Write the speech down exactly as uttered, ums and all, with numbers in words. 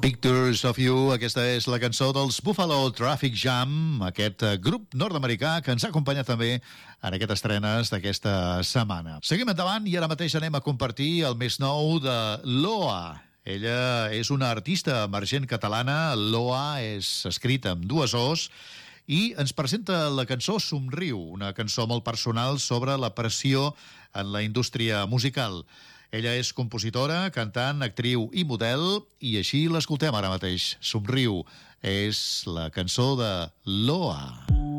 Pictures of You, aquesta és la cançó dels Buffalo Traffic Jam, aquest grup nord-americà que ens ha acompanyat també en aquestes estrenes d'aquesta setmana. Seguim endavant i ara mateix anem a compartir el més nou de Loa. Ella és una artista emergent catalana. Loa és escrita amb dues O's i ens presenta la cançó Somriu, una cançó molt personal sobre la pressió en la indústria musical. Ella és compositora, cantant, actriu i model, i així l'escoltem ara mateix. Somriu és la cançó de Loa.